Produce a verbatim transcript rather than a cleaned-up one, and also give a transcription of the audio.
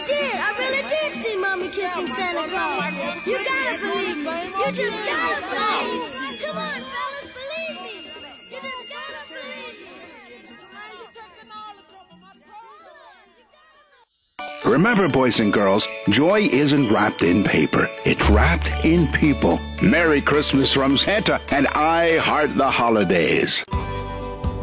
did. I really did see Mommy kissing Santa Claus. You gotta believe me. You just gotta believe me. Come on, fellas, believe me. You just gotta believe me. Remember, boys and girls, joy isn't wrapped in paper. It's wrapped in people. Merry Christmas from Santa, and I heart the holidays.